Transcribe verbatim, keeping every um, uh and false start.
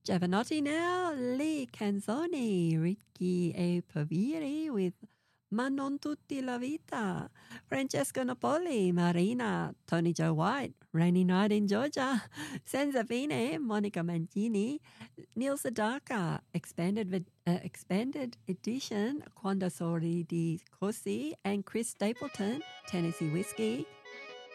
Giovanotti now, Lee Canzoni, Ricky A. Paviri with Ma non tutti la vita, Francesco Napoli, Marina, Tony Joe White, Rainy Night in Georgia, Senza Fine, Monica Mancini, Neil Sedaka, expanded vid- uh, expanded edition, Quando Sori di Così, and Chris Stapleton, Tennessee Whiskey,